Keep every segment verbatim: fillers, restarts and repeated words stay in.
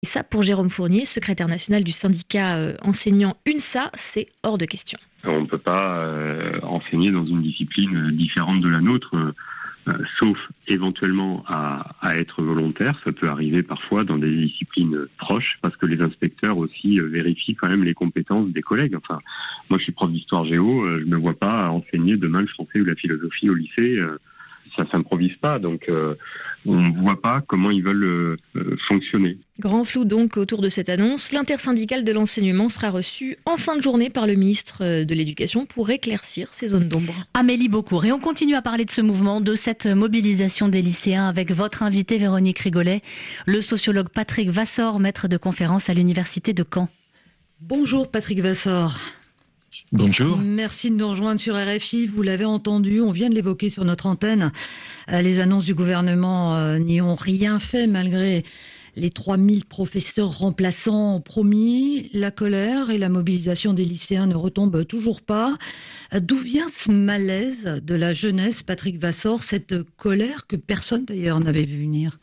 Et ça, pour Jérôme Fournier, secrétaire national du syndicat euh, enseignant UNSA, c'est hors de question. On ne peut pas euh, enseigner dans une discipline différente de la nôtre, euh, sauf éventuellement à, à être volontaire. Ça peut arriver parfois dans des disciplines proches, parce que les inspecteurs aussi euh, vérifient quand même les compétences des collègues. Enfin, moi je suis prof d'histoire géo, euh, je ne me vois pas enseigner demain le français ou la philosophie au lycée. Euh, ça s'improvise pas, donc euh, on ne voit pas comment ils veulent euh, euh, fonctionner. Grand flou donc autour de cette annonce. L'intersyndicale de l'enseignement sera reçue en fin de journée par le ministre de l'Éducation pour éclaircir ces zones d'ombre. Amélie Beaucourt. Et on continue à parler de ce mouvement, de cette mobilisation des lycéens avec votre invité Véronique Rigolet, le sociologue Patrick Vassor, maître de conférence à l'université de Caen. Bonjour Patrick Vassor. Bonjour. Merci de nous rejoindre sur R F I. Vous l'avez entendu, on vient de l'évoquer sur notre antenne. Les annonces du gouvernement euh, n'y ont rien fait malgré les trois mille professeurs remplaçants promis. La colère et la mobilisation des lycéens ne retombent toujours pas. D'où vient ce malaise de la jeunesse, Patrick Vassor, cette colère que personne d'ailleurs n'avait vu venir?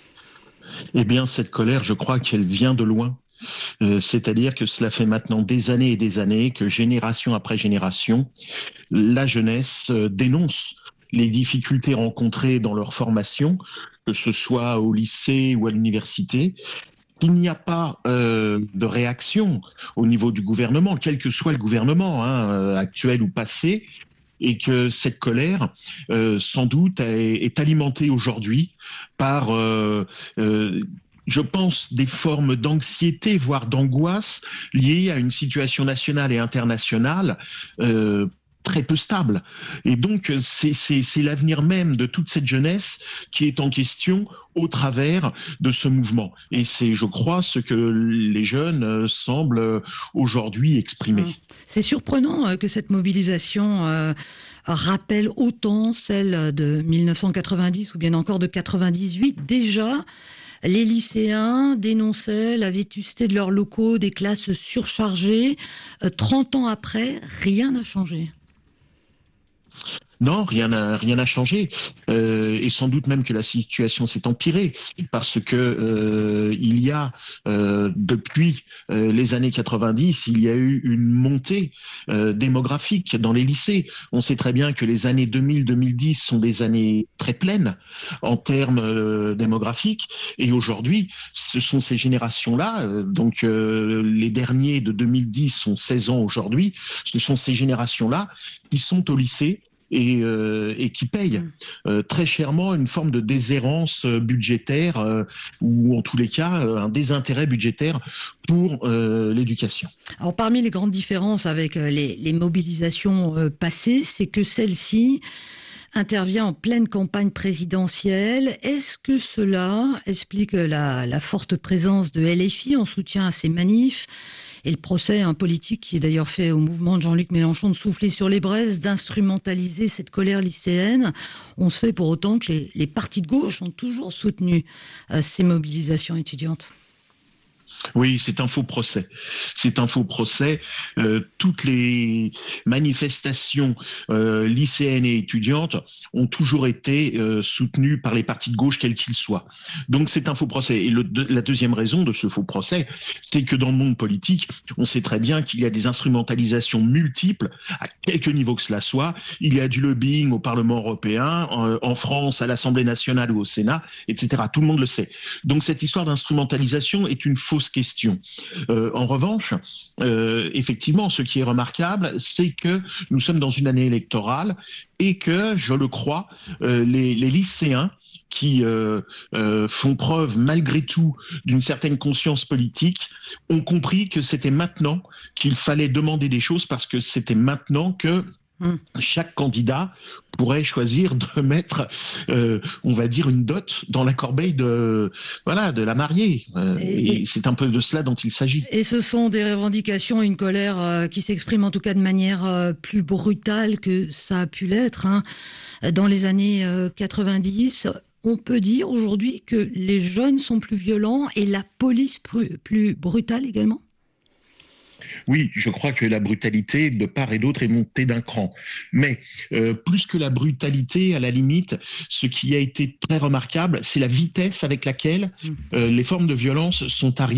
Eh bien, cette colère, je crois qu'elle vient de loin. Euh, c'est-à-dire que cela fait maintenant des années et des années que génération après génération, la jeunesse euh, dénonce les difficultés rencontrées dans leur formation, que ce soit au lycée ou à l'université. Il n'y a pas euh, de réaction au niveau du gouvernement, quel que soit le gouvernement, hein, actuel ou passé, et que cette colère, euh, sans doute, est, est alimentée aujourd'hui par... Euh, euh, je pense, des formes d'anxiété, voire d'angoisse liées à une situation nationale et internationale euh, très peu stable. Et donc, c'est, c'est, c'est l'avenir même de toute cette jeunesse qui est en question au travers de ce mouvement. Et c'est, je crois, ce que les jeunes semblent aujourd'hui exprimer. C'est surprenant que cette mobilisation euh, rappelle autant celle de mille neuf cent quatre-vingt-dix ou bien encore de quatre-vingt-dix-huit. Déjà, les lycéens dénonçaient la vétusté de leurs locaux, des classes surchargées. trente ans après, rien n'a changé. Non, rien n'a rien n'a changé, euh, et sans doute même que la situation s'est empirée parce que euh, il y a euh, depuis euh, les années quatre-vingt-dix, il y a eu une montée euh, démographique dans les lycées. On sait très bien que les années deux mille à deux mille dix sont des années très pleines en termes euh, démographiques, et aujourd'hui, ce sont ces générations-là, euh, donc euh, les derniers de deux mille dix ont seize ans aujourd'hui, ce sont ces générations-là qui sont au lycée et, euh, et qui payent euh, très chèrement une forme de déshérence budgétaire euh, ou en tous les cas euh, un désintérêt budgétaire pour euh, l'éducation. Alors parmi les grandes différences avec les, les mobilisations euh, passées, c'est que celle-ci intervient en pleine campagne présidentielle. Est-ce que cela explique la, la forte présence de L F I en soutien à ces manifs et le procès un politique qui est d'ailleurs fait au mouvement de Jean-Luc Mélenchon de souffler sur les braises, d'instrumentaliser cette colère lycéenne? On sait pour autant que les, les partis de gauche ont toujours soutenu euh, ces mobilisations étudiantes. Oui, c'est un faux procès. C'est un faux procès. Euh, toutes les manifestations euh, lycéennes et étudiantes ont toujours été euh, soutenues par les partis de gauche, quels qu'ils soient. Donc c'est un faux procès. Et le, de, la deuxième raison de ce faux procès, c'est que dans le monde politique, on sait très bien qu'il y a des instrumentalisations multiples, à quelque niveau que cela soit. Il y a du lobbying au Parlement européen, en, en France, à l'Assemblée nationale ou au Sénat, et cetera. Tout le monde le sait. Donc cette histoire d'instrumentalisation est une fausse question. Euh, en revanche, euh, effectivement, ce qui est remarquable, c'est que nous sommes dans une année électorale et que, je le crois, euh, les, les lycéens qui euh, euh, font preuve malgré tout d'une certaine conscience politique ont compris que c'était maintenant qu'il fallait demander des choses parce que c'était maintenant que chaque candidat pourrait choisir de mettre, euh, on va dire, une dot dans la corbeille de, voilà, de la mariée. Euh, et, et c'est un peu de cela dont il s'agit. Et ce sont des revendications, une colère euh, qui s'exprime en tout cas de manière euh, plus brutale que ça a pu l'être hein. Dans les années euh, quatre-vingt-dix. On peut dire aujourd'hui que les jeunes sont plus violents et la police plus, plus brutale également? Oui, je crois que la brutalité de part et d'autre est montée d'un cran. Mais euh, plus que la brutalité, à la limite, ce qui a été très remarquable, c'est la vitesse avec laquelle euh, les formes de violence sont arrivées